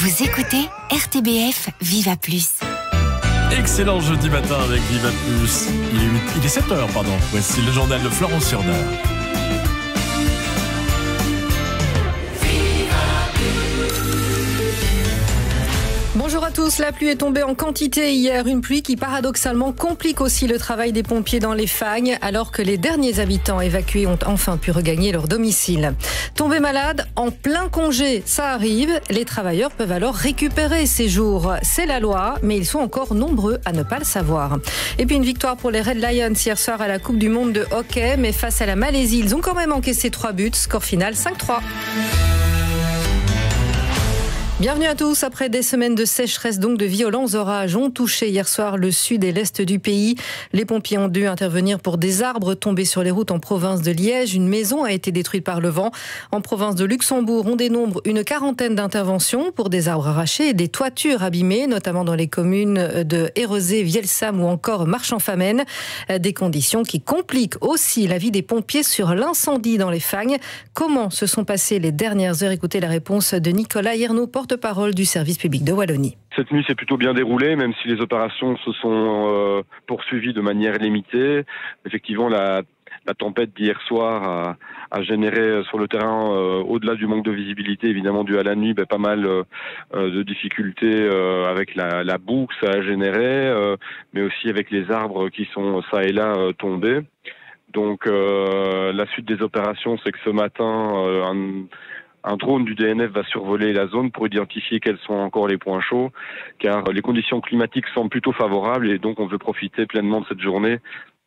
Vous écoutez RTBF Viva Plus. Excellent jeudi matin avec Viva Plus. Il est 7h, pardon. Voici le journal de Florence Surner. Bonjour à tous, la pluie est tombée en quantité hier, une pluie qui paradoxalement complique aussi le travail des pompiers dans les Fagnes, alors que les derniers habitants évacués ont enfin pu regagner leur domicile. Tombés malades, en plein congé, ça arrive, les travailleurs peuvent alors récupérer ces jours. C'est la loi, mais ils sont encore nombreux à ne pas le savoir. Et puis une victoire pour les Red Lions hier soir à la Coupe du Monde de hockey, mais face à la Malaisie, ils ont quand même encaissé 3 buts, score final 5-3. Bienvenue à tous. Après des semaines de sécheresse, donc de violents orages, ont touché hier soir le sud et l'est du pays. Les pompiers ont dû intervenir pour des arbres tombés sur les routes en province de Liège. Une maison a été détruite par le vent. En province de Luxembourg, on dénombre une 40aine d'interventions pour des arbres arrachés et des toitures abîmées, notamment dans les communes de Érezé, Vielsam ou encore Marchand-Famenne. Des conditions qui compliquent aussi la vie des pompiers sur l'incendie dans les Fagnes. Comment se sont passées les dernières heures? Écoutez la réponse de Nicolas Hiernaut, porte-parole du service public de Wallonie. Cette nuit s'est plutôt bien déroulée, même si les opérations se sont poursuivies de manière limitée. Effectivement, la tempête d'hier soir a généré sur le terrain, au-delà du manque de visibilité, évidemment dû à la nuit, pas mal de difficultés avec la boue que ça a généré, mais aussi avec les arbres qui sont ça et là tombés. Donc la suite des opérations, c'est que ce matin, un drone du DNF va survoler la zone pour identifier quels sont encore les points chauds, car les conditions climatiques semblent plutôt favorables et donc on veut profiter pleinement de cette journée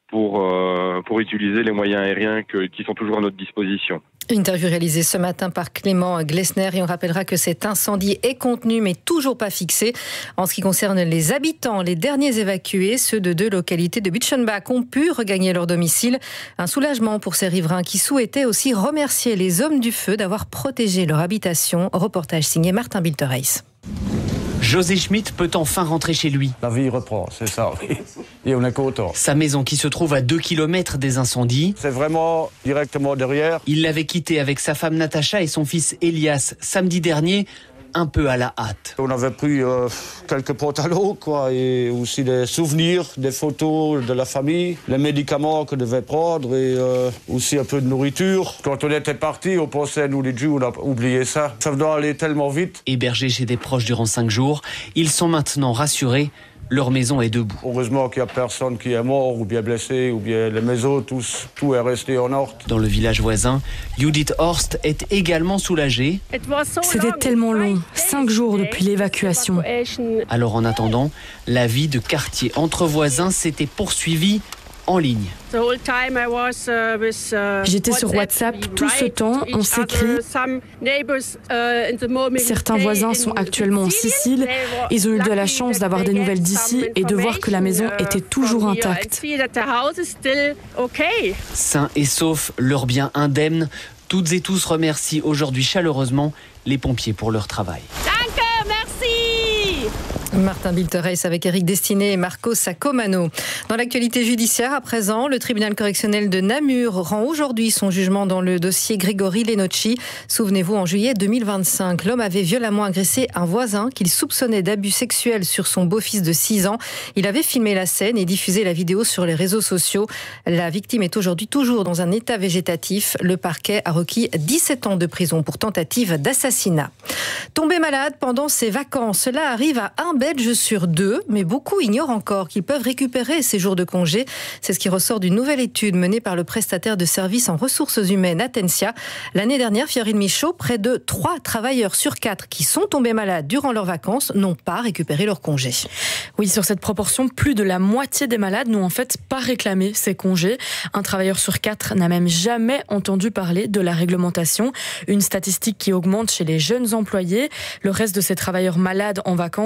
pour utiliser les moyens aériens qui sont toujours à notre disposition. Interview réalisée ce matin par Clément Glessner et on rappellera que cet incendie est contenu mais toujours pas fixé. En ce qui concerne les habitants, les derniers évacués, ceux de 2 localités de Bütchenbach, ont pu regagner leur domicile. Un soulagement pour ces riverains qui souhaitaient aussi remercier les hommes du feu d'avoir protégé leur habitation. Reportage signé Martin Biltereis. José Schmitt peut enfin rentrer chez lui. La vie reprend, c'est ça, oui. Et on est content. Sa maison qui se trouve à 2 km des incendies. C'est vraiment directement derrière. Il l'avait quitté avec sa femme Natacha et son fils Elias samedi dernier, un peu à la hâte. On avait pris quelques pantalons, quoi, et aussi des souvenirs, des photos de la famille, les médicaments qu'on devait prendre et aussi un peu de nourriture. Quand on était parti, on pensait, nous les Juifs, on a oublié ça. Ça doit aller tellement vite. Hébergés chez des proches durant 5 jours, ils sont maintenant rassurés. Leur maison est debout. Heureusement qu'il n'y a personne qui est mort ou bien blessé, ou bien les maisons, tout est resté en ordre. Dans le village voisin, Judith Horst est également soulagée. C'était tellement long, 5 jours depuis l'évacuation. Alors en attendant, la vie de quartier entre voisins s'était poursuivie en ligne. J'étais sur WhatsApp tout ce temps, on s'écrit. Certains voisins sont actuellement en Sicile. Ils ont eu de la chance d'avoir des nouvelles d'ici et de voir que la maison était toujours intacte. Sains et saufs, leurs biens indemnes. Toutes et tous remercient aujourd'hui chaleureusement les pompiers pour leur travail. Martin Biltereis avec Eric Destiné et Marco Saccomano. Dans l'actualité judiciaire, à présent, le tribunal correctionnel de Namur rend aujourd'hui son jugement dans le dossier Grégory Lenocci. Souvenez-vous, en juillet 2025, l'homme avait violemment agressé un voisin qu'il soupçonnait d'abus sexuels sur son beau-fils de 6 ans. Il avait filmé la scène et diffusé la vidéo sur les réseaux sociaux. La victime est aujourd'hui toujours dans un état végétatif. Le parquet a requis 17 ans de prison pour tentative d'assassinat. Tombé malade pendant ses vacances, cela arrive à un Belge sur 2, mais beaucoup ignorent encore qu'ils peuvent récupérer ces jours de congé. C'est ce qui ressort d'une nouvelle étude menée par le prestataire de services en ressources humaines Atensia. L'année dernière, Fiorine Michaud, près de 3 travailleurs sur 4 qui sont tombés malades durant leurs vacances n'ont pas récupéré leur congé. Oui, sur cette proportion, plus de la moitié des malades n'ont en fait pas réclamé ces congés. Un travailleur sur 4 n'a même jamais entendu parler de la réglementation. Une statistique qui augmente chez les jeunes employés. Le reste de ces travailleurs malades en vacances ont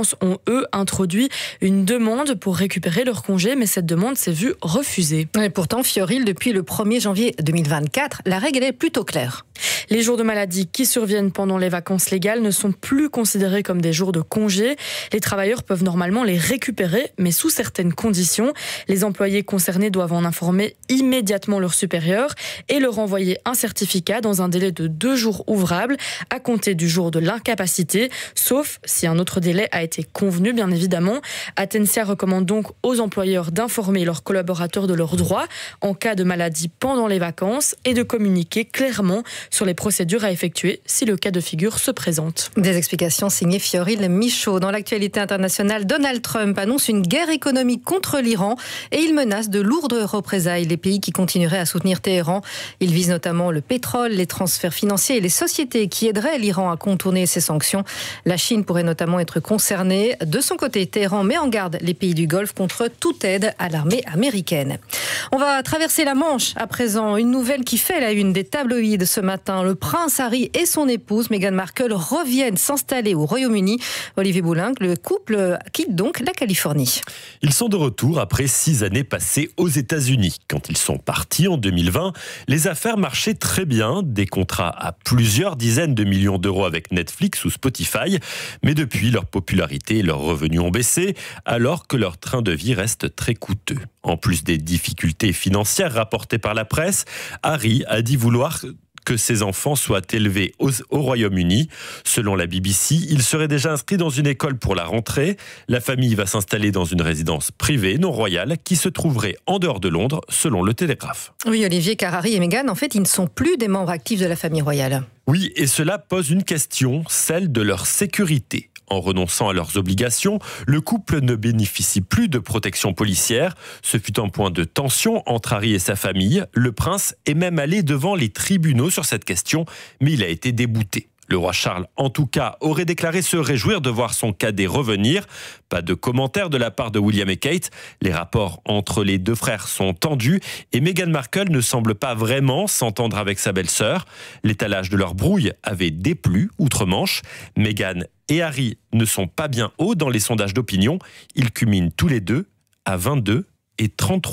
eux, introduit une demande pour récupérer leur congé, mais cette demande s'est vue refusée. Et pourtant, Fiorile, depuis le 1er janvier 2024, la règle est plutôt claire. Les jours de maladie qui surviennent pendant les vacances légales ne sont plus considérés comme des jours de congé. Les travailleurs peuvent normalement les récupérer, mais sous certaines conditions. Les employés concernés doivent en informer immédiatement leur supérieur et leur envoyer un certificat dans un délai de 2 jours ouvrables à compter du jour de l'incapacité, sauf si un autre délai a été convenu, bien évidemment. Atensia recommande donc aux employeurs d'informer leurs collaborateurs de leurs droits en cas de maladie pendant les vacances et de communiquer clairement sur les procédures à effectuer si le cas de figure se présente. Des explications signées Fiorile Michaud. Dans l'actualité internationale, Donald Trump annonce une guerre économique contre l'Iran et il menace de lourdes représailles les pays qui continueraient à soutenir Téhéran. Il vise notamment le pétrole, les transferts financiers et les sociétés qui aideraient l'Iran à contourner ces sanctions. La Chine pourrait notamment être concernée. De son côté, Téhéran met en garde les pays du Golfe contre toute aide à l'armée américaine. On va traverser la Manche à présent. Une nouvelle qui fait la une des tabloïds ce matin. Le prince Harry et son épouse Meghan Markle reviennent s'installer au Royaume-Uni. Olivier Boulin, le couple quitte donc la Californie. Ils sont de retour après 6 années passées aux États-Unis. Quand ils sont partis en 2020, les affaires marchaient très bien. Des contrats à plusieurs dizaines de millions d'euros avec Netflix ou Spotify. Mais depuis, leur popularité et leurs revenus ont baissé, alors que leur train de vie reste très coûteux. En plus des difficultés financières rapportées par la presse, Harry a dit vouloir que ses enfants soient élevés au Royaume-Uni. Selon la BBC, il serait déjà inscrit dans une école pour la rentrée. La famille va s'installer dans une résidence privée non royale qui se trouverait en dehors de Londres, selon le Télégraphe. Oui, Olivier, car Harry et Meghan, en fait, ils ne sont plus des membres actifs de la famille royale. Oui, et cela pose une question, celle de leur sécurité. En renonçant à leurs obligations, le couple ne bénéficie plus de protection policière. Ce fut un point de tension entre Harry et sa famille. Le prince est même allé devant les tribunaux sur cette question, mais il a été débouté. Le roi Charles, en tout cas, aurait déclaré se réjouir de voir son cadet revenir. Pas de commentaires de la part de William et Kate. Les rapports entre les deux frères sont tendus et Meghan Markle ne semble pas vraiment s'entendre avec sa belle-sœur. L'étalage de leur brouille avait déplu outre-Manche. Meghan et Harry ne sont pas bien hauts dans les sondages d'opinion. Ils culminent tous les deux à 22 et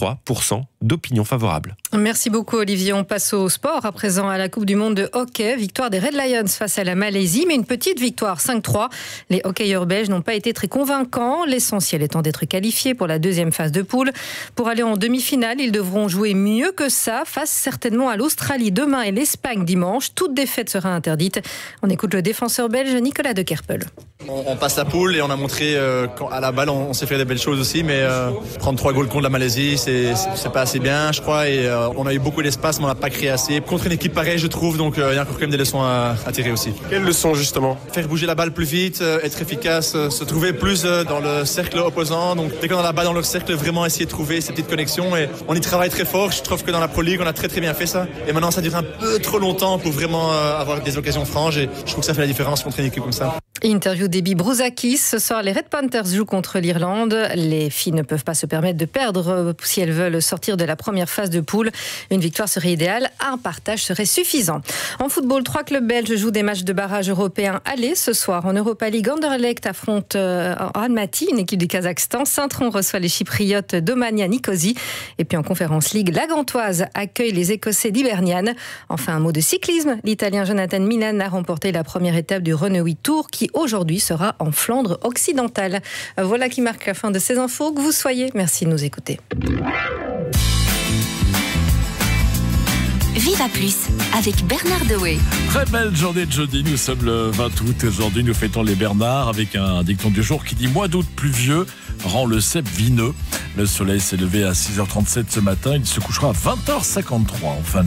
33% d'opinion favorable. Merci beaucoup Olivier. On passe au sport à présent à la Coupe du Monde de hockey. Victoire des Red Lions face à la Malaisie, mais une petite victoire 5-3. Les hockeyeurs belges n'ont pas été très convaincants, l'essentiel étant d'être qualifiés pour la deuxième phase de poule. Pour aller en demi-finale, ils devront jouer mieux que ça, face certainement à l'Australie demain et l'Espagne dimanche. Toute défaite sera interdite. On écoute le défenseur belge Nicolas de Kerpel. On passe la poule et on a montré qu'à la balle on s'est fait des belles choses aussi, mais prendre 3 goals contre la Malaisie c'est pas assez bien je crois, et on a eu beaucoup d'espace mais on n'a pas créé assez contre une équipe pareille je trouve, donc il y a encore quand même des leçons à tirer aussi. Quelles leçons justement? Faire bouger la balle plus vite, être efficace, se trouver plus dans le cercle opposant, donc dès qu'on a la balle dans le cercle vraiment essayer de trouver ces petites connexions, et on y travaille très fort. Je trouve que dans la Pro League on a très bien fait ça, et maintenant ça dure un peu trop longtemps pour vraiment avoir des occasions franches, et je trouve que ça fait la différence contre une équipe comme ça. Interview d'Ebi Brouzakis. Ce soir, les Red Panthers jouent contre l'Irlande. Les filles ne peuvent pas se permettre de perdre si elles veulent sortir de la première phase de poule. Une victoire serait idéale, un partage serait suffisant. En football, 3 clubs belges jouent des matchs de barrage européens aller ce soir. En Europa League, Anderlecht affronte Almaty, une équipe du Kazakhstan. Saint-Tron reçoit les Chypriotes d'Omania Nicosie. Et puis en Conférence League, la Gantoise accueille les Écossais d'Hibernian. Enfin, un mot de cyclisme. L'Italien Jonathan Milan a remporté la première étape du Renault Tour qui aujourd'hui sera en Flandre occidentale. Voilà qui marque la fin de ces infos. Que vous soyez, merci de nous écouter. Viva Plus avec Bernard Dewey. Très belle journée de jeudi, nous sommes le 20 août. Aujourd'hui, nous fêtons les Bernards avec un dicton du jour qui dit « Mois d'août pluvieux rend le cep vineux ». Le soleil s'est levé à 6h37 ce matin, il se couchera à 20h53 en fin de